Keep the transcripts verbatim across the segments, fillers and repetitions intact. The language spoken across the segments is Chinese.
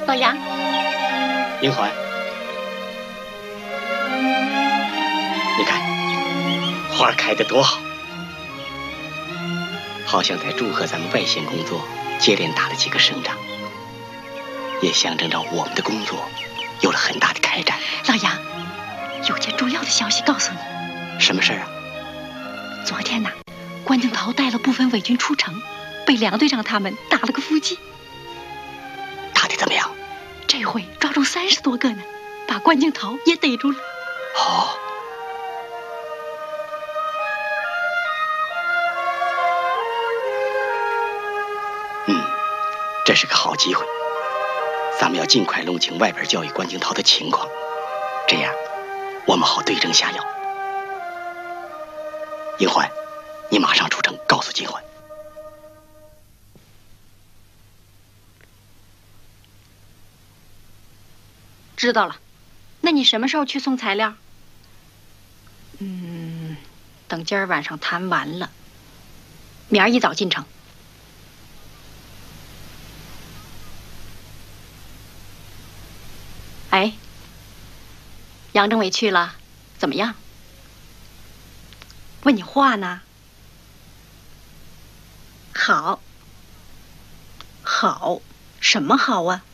老杨， 英环，你看花开得多好，好像在祝贺咱们外线工作接连打了几个胜仗，也象征着我们的工作有了很大的开展。 老杨，有件重要的消息告诉你。 什么事啊？ 昨天呐，关敬陶带了部分伪军出城，被梁队长他们打了个伏击。 打得怎么样？ 这回抓住三十多个呢，把关敬陶也逮住了。 哦。嗯，这是个好机会，咱们要尽快弄清外边教育关敬陶的情况，这样我们好对症下药。英环，你马上出城告诉金环。 知道了，那你什么时候去送材料？ 嗯，等今儿晚上谈完了，明儿一早进城。哎，杨政委去了，怎么样？问你话呢。好。好，什么好啊？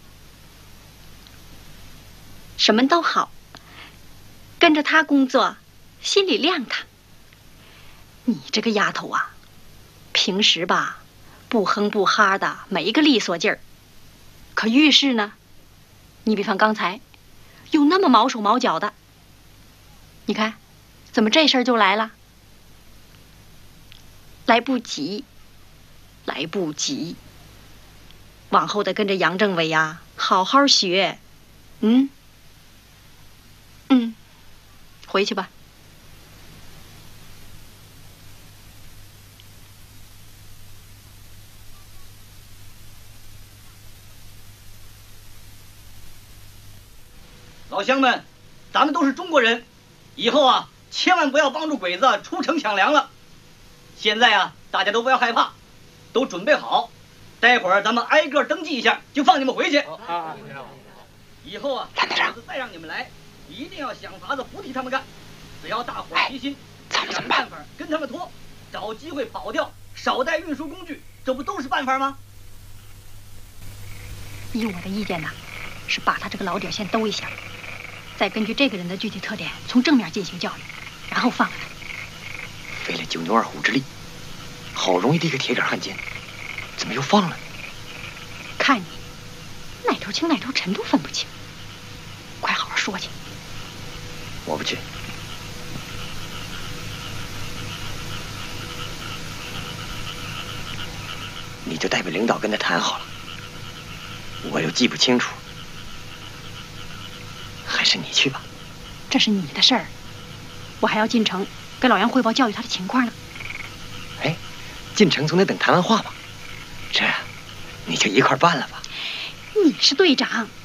什么都好。跟着他工作，心里亮堂。你这个丫头啊，平时吧，不哼不哈的，没个利索劲儿。可遇事呢，你比方刚才，有那么毛手毛脚的。你看，怎么这事儿就来了？来不及，来不及。往后得跟着杨政委呀，好好学。嗯，嗯，回去吧。 老乡们，咱们都是中国人，以后啊，千万不要帮助鬼子出城抢粮了。现在啊，大家都不要害怕，都准备好，待会儿咱们挨个登记一下，就放你们回去。啊，以后啊，鬼子再让你们来，一定要想法子不替他们干。只要大伙齐心，想办法跟他们拖，找机会跑掉，少带运输工具，这不都是办法吗？ 依我的意见呢，是把他这个老底先兜一下，再根据这个人的具体特点，从正面进行教育，然后放了他。 费了九牛二虎之力，好容易的一个铁杆汉奸，怎么又放了？ 看你哪头轻哪头沉都分不清，快好好说去。 我不去。你就代表领导跟他谈好了，我又记不清楚，还是你去吧。 这是你的事儿，我还要进城给老杨汇报教育他的情况呢。 哎，进城总得等谈完话吧？这你就一块办了吧。 你是队长，